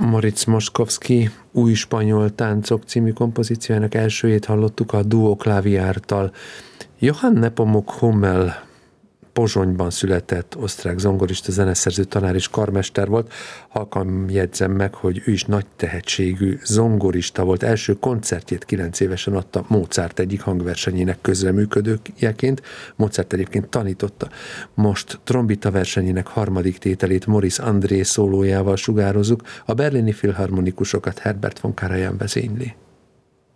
Moritz Moszkowski Új spanyol táncok című kompozíciójának elsőjét hallottuk a Duo Klaviártal. Johann Nepomuk Hummel Pozsonyban született osztrák zongorista, zeneszerző, tanár és karmester volt. Halkan jegyzem meg, hogy ő is nagy tehetségű zongorista volt. Első koncertjét 9 évesen adta Mozart egyik hangversenyének közreműködőjeként. Mozart egyébként tanította. Most trombita versenyének harmadik tételét Maurice André szólójával sugározzuk. A berlini filharmonikusokat Herbert von Karajan vezényli.